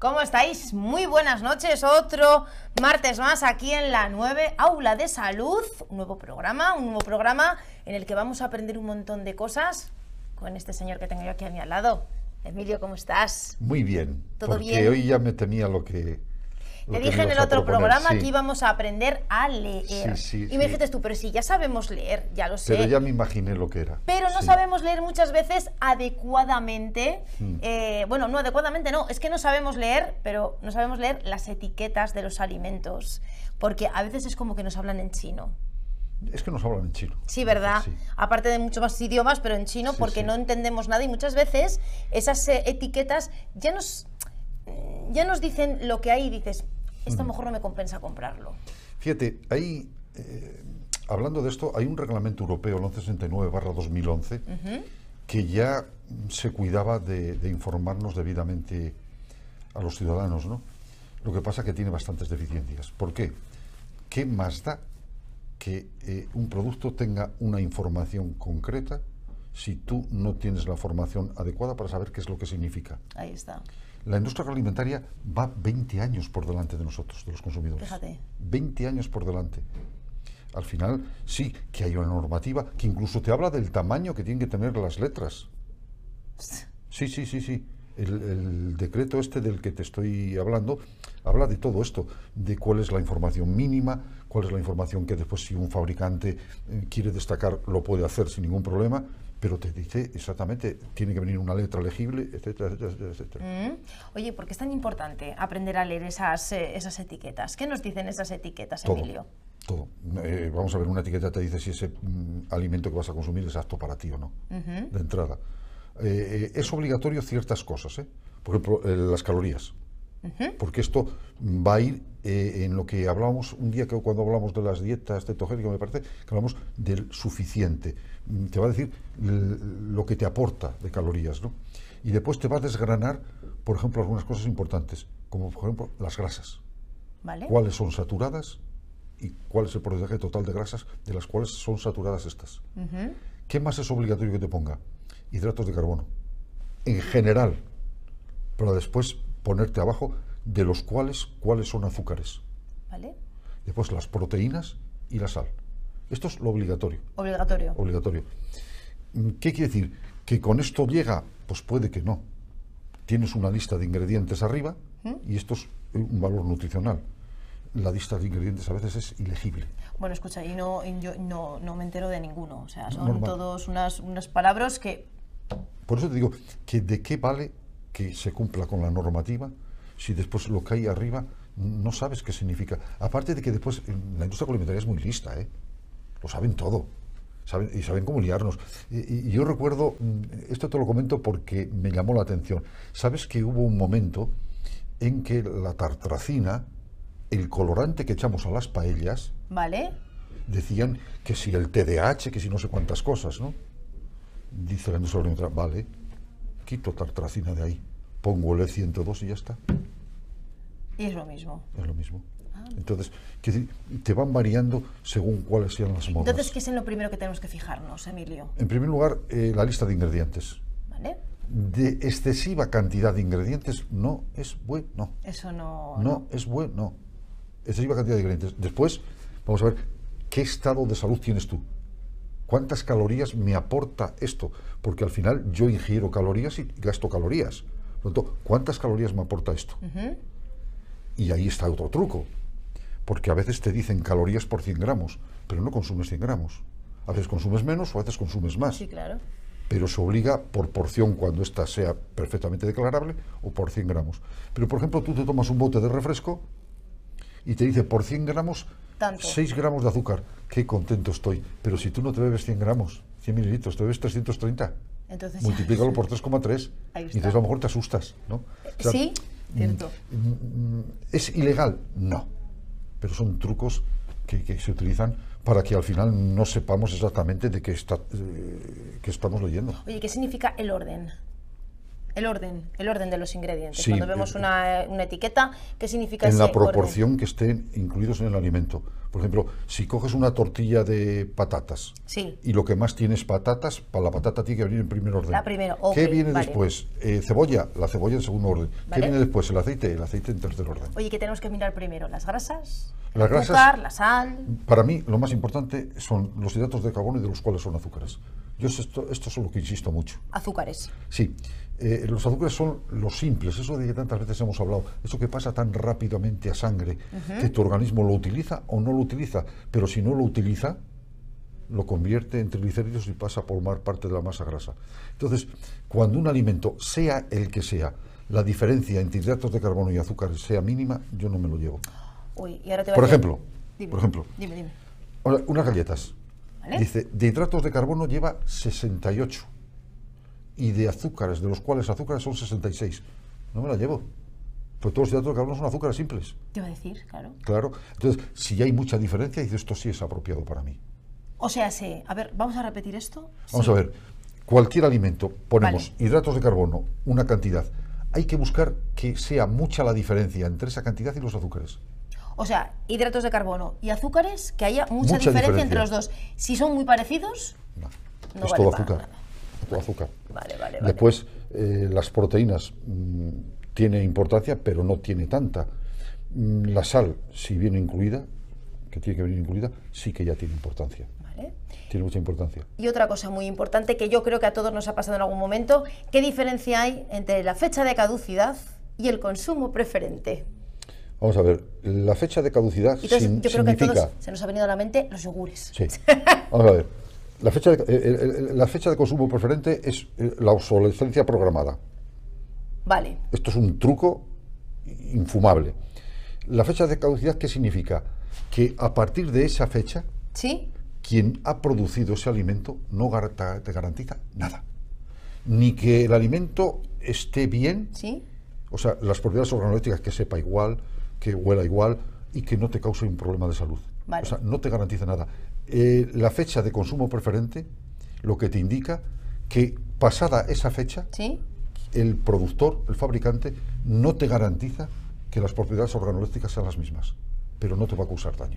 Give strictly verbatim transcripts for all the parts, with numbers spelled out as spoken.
¿Cómo estáis? Muy buenas noches, otro martes más aquí en la nueve Aula de Salud, un nuevo programa, un nuevo programa en el que vamos a aprender un montón de cosas con este señor que tengo yo aquí a mi al lado. Emilio, ¿cómo estás? Muy bien, ¿Todo porque bien? hoy ya me temía lo que... Te dije en el otro programa sí. que íbamos a aprender a leer. Sí, sí, y sí. me dijiste tú, pero sí, ya sabemos leer, ya lo sé. Pero ya me imaginé lo que era. Pero no sí. sabemos leer muchas veces adecuadamente. Mm. Eh, bueno, no adecuadamente, no. Es que no sabemos leer, pero no sabemos leer las etiquetas de los alimentos. Porque a veces es como que nos hablan en chino. Es que nos hablan en chino. Sí, ¿verdad? Sí. Aparte de muchos más idiomas, pero en chino, Sí, porque sí. no entendemos nada. Y muchas veces esas eh, etiquetas ya nos, ya nos dicen lo que hay y dices... Esto a lo mejor no me compensa comprarlo. Fíjate, ahí, eh, hablando de esto, hay un reglamento europeo, el once sesenta y nueve barra dos mil once, uh-huh. que ya se cuidaba de, de informarnos debidamente a los ciudadanos, ¿no? Lo que pasa es que tiene bastantes deficiencias. ¿Por qué? ¿Qué más da que eh, un producto tenga una información concreta si tú no tienes la formación adecuada para saber qué es lo que significa? Ahí está. La industria agroalimentaria va veinte años por delante de nosotros, de los consumidores. Fíjate. veinte años por delante. Al final, sí, que hay una normativa que incluso te habla del tamaño que tienen que tener las letras. Sí, sí, sí, sí. El, el decreto este del que te estoy hablando habla de todo esto, de cuál es la información mínima, cuál es la información que después si un fabricante eh, quiere destacar lo puede hacer sin ningún problema, pero te dice exactamente, tiene que venir una letra legible, etcétera, etcétera, etcétera. Mm. Oye, ¿por qué es tan importante aprender a leer esas, eh, esas etiquetas? ¿Qué nos dicen esas etiquetas, Todo, Emilio? Todo. Eh, vamos a ver, una etiqueta te dice si ese mm, alimento que vas a consumir es apto para ti o no, Uh-huh. de entrada. Eh, es obligatorio ciertas cosas, ¿eh? Por ejemplo, eh, las calorías. Uh-huh. Porque esto va a ir eh, en lo que hablábamos un día que cuando hablamos de las dietas cetogénicas, me parece que hablamos del suficiente. Te va a decir lo que te aporta de calorías, ¿no? Y después te va a desgranar, por ejemplo, algunas cosas importantes, como por ejemplo las grasas. ¿Vale? ¿Cuáles son saturadas y cuál es el porcentaje total de grasas de las cuales son saturadas estas? Uh-huh. ¿Qué más es obligatorio que te ponga? Hidratos de carbono, en general, pero después ponerte abajo de los cuales cuáles son azúcares. ¿Vale? Después las proteínas y la sal. Esto es lo obligatorio. Obligatorio. Obligatorio. ¿Qué quiere decir? ¿Que con esto llega? Pues puede que no. Tienes una lista de ingredientes arriba ¿Mm? Y esto es un valor nutricional. La lista de ingredientes a veces es ilegible. Bueno, escucha, y no, y yo no, no me entero de ninguno. O sea, son Normal. todos unas, unas palabras que... Por eso te digo que de qué vale que se cumpla con la normativa si después lo que hay arriba no sabes qué significa. Aparte de que después la industria agroalimentaria es muy lista, ¿eh? Lo saben todo. Saben, y saben cómo liarnos. Y, y yo recuerdo, esto te lo comento porque me llamó la atención. ¿Sabes que hubo un momento en que la tartracina, el colorante que echamos a las paellas, ¿Vale? decían que si el T D A H, que si no sé cuántas cosas, ¿no? Dice la industria agroalimentaria, vale, quito tartracina de ahí, pongo el E ciento dos y ya está. Y es lo mismo. Es lo mismo. Ah. Entonces, que te van variando según cuáles sean las modas. Entonces, ¿qué es en lo primero que tenemos que fijarnos, Emilio? En primer lugar, eh, la lista de ingredientes. ¿Vale? De excesiva cantidad de ingredientes no es bueno. Eso no... No, no. es bueno. Excesiva cantidad de ingredientes. Después, vamos a ver, ¿qué estado de salud tienes tú? ¿Cuántas calorías me aporta esto? Porque al final yo ingiero calorías y gasto calorías. Por lo tanto, ¿cuántas calorías me aporta esto? Uh-huh. Y ahí está otro truco. Porque a veces te dicen calorías por cien gramos, pero no consumes cien gramos. A veces consumes menos o a veces consumes más. Sí, claro. Pero se obliga por porción cuando ésta sea perfectamente declarable o por cien gramos. Pero, por ejemplo, tú te tomas un bote de refresco y te dice por cien gramos, Tanto. seis gramos de azúcar. Qué contento estoy. Pero si tú no te bebes cien gramos, cien mililitros, te bebes trescientos treinta. Entonces, multiplícalo por tres coma tres. Ahí Y está. entonces a lo mejor te asustas, ¿no? O sea, sí, cierto. mm, ¿Es ilegal? No. Pero son trucos que, que se utilizan para que al final no sepamos exactamente de qué, está, eh, qué estamos leyendo. Oye, ¿qué significa el orden? El orden, el orden de los ingredientes. Sí, Cuando vemos eh, una, una etiqueta, ¿qué significa en ese la orden? proporción que estén incluidos en el alimento. Por ejemplo, si coges una tortilla de patatas Sí. y lo que más tiene es patatas, para la patata tiene que venir en primer orden. La primero, ok, ¿Qué viene vale. después? Eh, cebolla, la cebolla en segundo orden. Vale. ¿Qué viene después? El aceite, el aceite en tercer orden. Oye, ¿qué tenemos que mirar primero? ¿Las grasas? ¿El Las azúcar, grasas- la sal? Para mí, lo más importante son los hidratos de carbono y de los cuales son azúcares. Yo esto, esto es lo que insisto mucho. Azúcares. Sí, eh, los azúcares son los simples, eso de que tantas veces hemos hablado, eso que pasa tan rápidamente a sangre, que tu organismo lo utiliza o no lo utiliza, pero si no lo utiliza, lo convierte en triglicéridos y pasa a formar parte de la masa grasa. Entonces, cuando un alimento, sea el que sea, la diferencia entre hidratos de carbono y azúcares sea mínima, yo no me lo llevo. Uy, y ahora te voy Por a decir- ejemplo, Dime, por ejemplo. Dime, dime. Ahora, unas galletas. ¿Vale? Dice, de hidratos de carbono lleva sesenta y ocho y de azúcares, de los cuales azúcares son sesenta y seis. No me la llevo. Pues todos los hidratos de carbono son azúcares simples. Te iba a decir, claro. Claro. Entonces, si hay mucha diferencia, dice, esto sí es apropiado para mí. O sea, sí. A ver, vamos a repetir esto. Vamos Sí. a ver. Cualquier alimento, ponemos Vale. hidratos de carbono, una cantidad. Hay que buscar que sea mucha la diferencia entre esa cantidad y los azúcares. O sea, hidratos de carbono y azúcares, que haya mucha, Mucha diferencia, diferencia. entre los dos. Si son muy parecidos, No, no es vale todo para azúcar. nada. Es todo azúcar. Vale, vale, vale. Después, eh, las proteínas mm, tiene importancia, pero no tiene tanta. Mm, la sal, si viene incluida, que tiene que venir incluida, sí que ya tiene importancia. Vale. Tiene mucha importancia. Y otra cosa muy importante que yo creo que a todos nos ha pasado en algún momento, ¿qué diferencia hay entre la fecha de caducidad y el consumo preferente? Vamos a ver, la fecha de caducidad Y entonces, sin- yo creo que a significa... todos se nos ha venido a la mente los yogures. Sí. Vamos a ver. La fecha, de, eh, eh, la fecha de consumo preferente es eh, la obsolescencia programada. Vale. Esto es un truco infumable. La fecha de caducidad, ¿qué significa? Que a partir de esa fecha, ¿Sí? quien ha producido ese alimento no gar- te garantiza nada. Ni que el alimento esté bien, ¿Sí? o sea, las propiedades organolépticas, que sepa igual, que huela igual y que no te cause un problema de salud. Vale. O sea, no te garantiza nada. Eh, la fecha de consumo preferente lo que te indica que pasada esa fecha, ¿Sí? el productor, el fabricante, no te garantiza que las propiedades organolépticas sean las mismas, pero no te va a causar daño.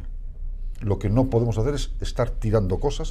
Lo que no podemos hacer es estar tirando cosas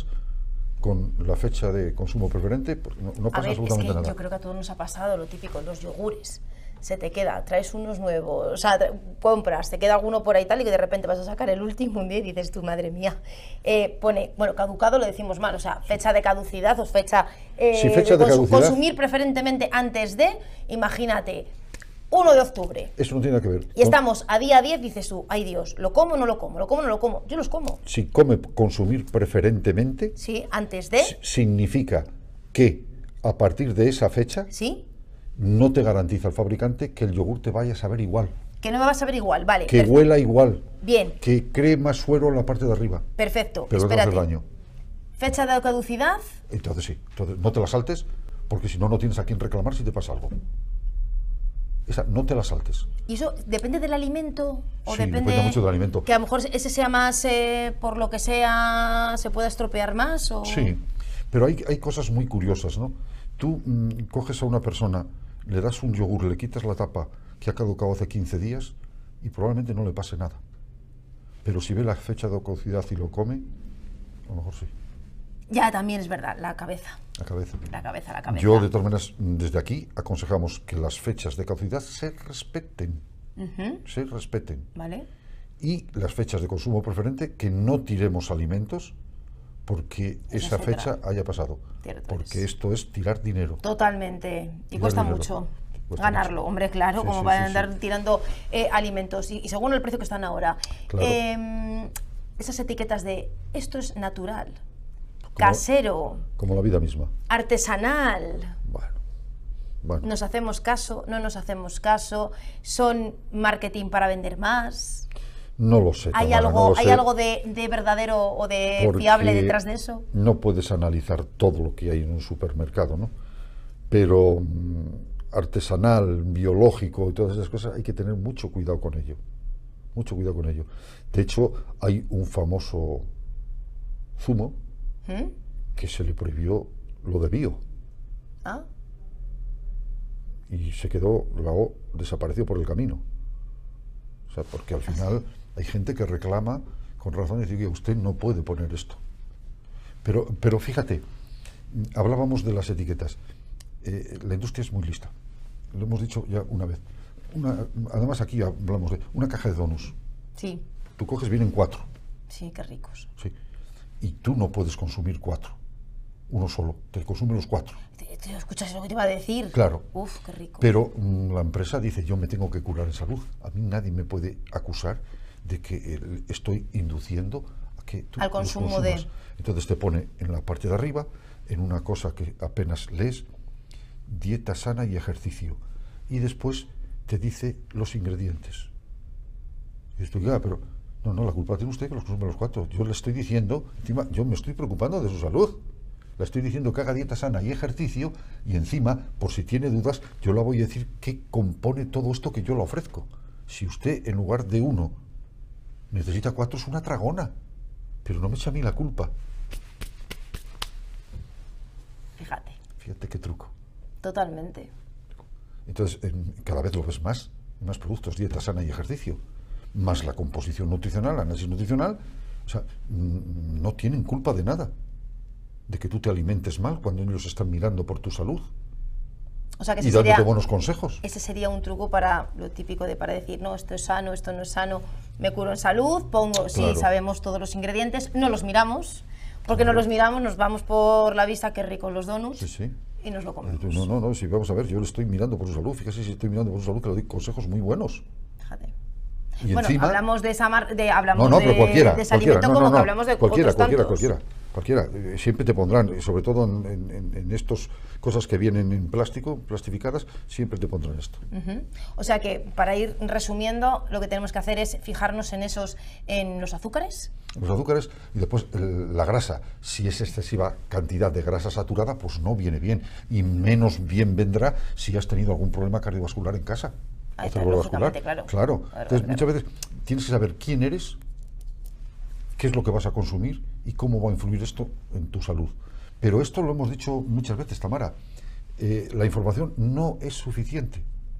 con la fecha de consumo preferente, porque no, no A pasa ver, es absolutamente que nada. yo creo que a todos nos ha pasado lo típico, los yogures. Se te queda, traes unos nuevos, o sea, tra- compras, te queda alguno por ahí tal y que de repente vas a sacar el último un día y dices tú, madre mía, eh, pone, bueno, caducado lo decimos mal, o sea, fecha de caducidad o fecha, eh, Sí, fecha de consu- caducidad. consumir preferentemente antes de, imagínate, uno de octubre. Eso no tiene nada que ver. Y Con- estamos a día diez, dices tú, ay Dios, ¿lo como o no lo como? ¿Lo como o no lo como? Yo los como. Si come consumir preferentemente, Sí, antes de, s- significa que a partir de esa fecha sí, no te garantiza el fabricante que el yogur te vaya a saber igual, que no me vas a ver igual, vale. que perfe- huela igual, Bien, que cree más suero en la parte de arriba, perfecto, pero no te hace espérate. daño. Fecha de caducidad, Entonces sí, entonces no te la saltes, porque si no, no tienes a quién reclamar si te pasa algo. Esa, no te la saltes. ¿y eso depende del alimento? ¿O Sí, depende, depende mucho del alimento. Que a lo mejor ese sea más, eh, por lo que sea, se pueda estropear más? O... Sí, pero hay, hay cosas muy curiosas, ¿no? Tú mm, coges a una persona, le das un yogur, le quitas la tapa que ha caducado hace quince días y probablemente no le pase nada. Pero si ve la fecha de caducidad y lo come, a lo mejor sí, Ya, también es verdad, la cabeza, la cabeza. la cabeza, la cabeza. Yo, de todas maneras, desde aquí aconsejamos que las fechas de caducidad se respeten, Ujú, se respeten. ¿vale? Y las fechas de consumo preferente, que no tiremos alimentos porque Esa esa es fecha otra. haya pasado. Cierto Porque es. esto es tirar dinero. Totalmente. Y Tirar cuesta dinero. mucho Cuesta ganarlo, mucho. hombre, claro, Sí, como sí, van sí, a andar sí. tirando eh, alimentos. Y, y según el precio que están ahora. Claro. Em, esas etiquetas de esto es natural, Como- casero, Como la vida misma. artesanal. Bueno, bueno. Nos hacemos caso, no nos hacemos caso, son marketing para vender más. No lo sé. ¿Hay Tamara, algo, no lo ¿hay sé, algo de, de verdadero o de porque fiable detrás de eso? No puedes analizar todo lo que hay en un supermercado, ¿no? Pero mm, artesanal, biológico y todas esas cosas hay que tener mucho cuidado con ello. Mucho cuidado con ello. De hecho, hay un famoso zumo ¿Mm? que se le prohibió lo de bio. ¿Ah? y se quedó, la O desapareció por el camino. O sea, porque al final hay gente que reclama con razón y dice que usted no puede poner esto. Pero, pero fíjate, hablábamos de las etiquetas. Eh, la industria es muy lista. Lo hemos dicho ya una vez. Una, además aquí hablamos de una caja de donuts. Sí. Tú coges, vienen cuatro. Sí, qué ricos. Sí. Y tú no puedes consumir cuatro. Uno solo. Te consume los cuatro. ¿Te, te escuchas lo que te iba a decir? Claro. Uf, qué rico. Pero mm, la empresa dice, yo me tengo que curar en salud. A mí nadie me puede acusar de que eh, estoy induciendo a que tú al consumo de... Entonces te pone en la parte de arriba, en una cosa que apenas lees, dieta sana y ejercicio. Y después te dice los ingredientes. Y estoy, ya, pero no, no, la culpa tiene usted que los consume los cuatro. Yo le estoy diciendo, encima, yo me estoy preocupando de su salud. Le estoy diciendo que haga dieta sana y ejercicio y encima, por si tiene dudas, yo le voy a decir qué compone todo esto que yo le ofrezco. Si usted, en lugar de uno, necesita cuatro, es una tragona. Pero no me echa a mí la culpa. Fíjate. Fíjate qué truco. Totalmente. Entonces, en, cada vez lo ves más, más productos, dieta sana y ejercicio, más la composición nutricional, análisis nutricional, o sea, n- no tienen culpa de nada, de que tú te alimentes mal cuando ellos están mirando por tu salud O sea, que y ese dándote sería, buenos consejos. ese sería un truco para lo típico de para decir, no, esto es sano, esto no es sano, me curo en salud, pongo, sí, Claro. sabemos todos los ingredientes, no los miramos, porque no los miramos, nos vamos por la vista, qué ricos los donuts, Sí, sí. y nos lo comemos. No, no, no, si vamos a ver, yo le estoy mirando por su salud, fíjese si estoy mirando por su salud, que le doy consejos muy buenos. Fíjate. Y Bueno, encima, hablamos de esa mar- de hablamos no, no, de, pero cualquiera, de ese cualquiera, alimento no, como no, que no, hablamos de cualquiera, otros cualquiera, tantos. cualquiera, cualquiera, eh, siempre te pondrán, eh, sobre todo en, en, en estos cosas que vienen en plástico, plastificadas, siempre te pondrán esto. Ujú. O sea que, para ir resumiendo, lo que tenemos que hacer es fijarnos en esos, en los azúcares. Los azúcares y después el- la grasa, si es excesiva cantidad de grasa saturada, pues no viene bien, y menos bien vendrá si has tenido algún problema cardiovascular en casa. Ahí o está, cerebrovascular. lógicamente, claro. Claro. Claro, Entonces, claro. muchas veces tienes que saber quién eres, qué es lo que vas a consumir y cómo va a influir esto en tu salud. Pero esto lo hemos dicho muchas veces, Tamara, eh, la información no es suficiente.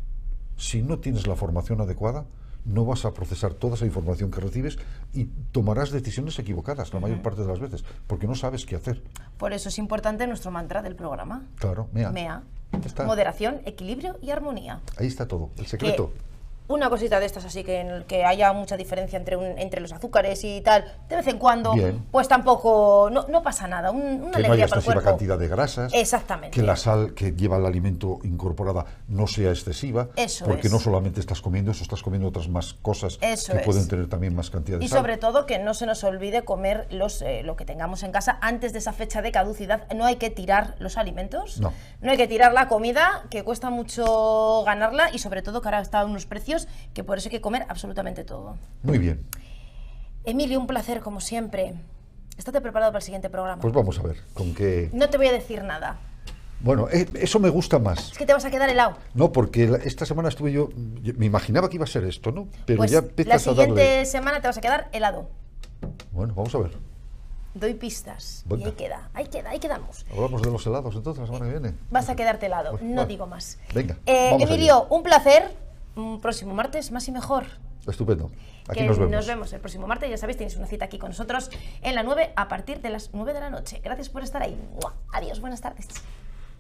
Si no tienes la formación adecuada, no vas a procesar toda esa información que recibes y tomarás decisiones equivocadas la mayor parte de las veces, porque no sabes qué hacer. Por eso es importante nuestro mantra del programa. Claro, mea. MEA. Ya está. Moderación, equilibrio y armonía. Ahí está todo, el Que secreto. una cosita de estas así, que en el que haya mucha diferencia entre, un- entre los azúcares y tal, de vez en cuando, Bien. pues tampoco, no, no pasa nada, un- una Que no haya alegría para el excesiva cuerpo. cantidad de grasas. Exactamente. Que la sal que lleva el alimento incorporada no sea excesiva. Eso porque es. no solamente estás comiendo eso, estás comiendo otras más cosas Eso que es. pueden tener también más cantidad de Y sal. sobre todo que no se nos olvide comer los, eh, lo que tengamos en casa antes de esa fecha de caducidad. No hay que tirar los alimentos, No. no hay que tirar la comida, que cuesta mucho ganarla, y sobre todo que ahora está a unos precios que por eso hay que comer absolutamente todo. Muy bien, Emilio, un placer como siempre. Estate preparado para el siguiente programa. pues vamos a ver con qué... No te voy a decir nada. Bueno, eh, eso me gusta más. Es que te vas a quedar helado. No, porque la- esta semana estuve yo, yo me imaginaba que iba a ser esto, ¿no? Pero Pues ya la empiezas a siguiente darle... semana te vas a quedar helado. Bueno, vamos a ver. Doy pistas. Venga. Y ahí queda, ahí queda, ahí quedamos. Hablamos de los helados entonces la semana que viene. Vas a quedarte helado, Pues, no vale. digo más. Venga, Eh, vamos Emilio, un placer. Un próximo martes, más y mejor. Estupendo. Aquí Que nos vemos. el próximo martes, ya sabéis, tenéis una cita aquí con nosotros en la nueve a partir de las nueve de la noche. Gracias por estar ahí. ¡Mua! Adiós, buenas tardes.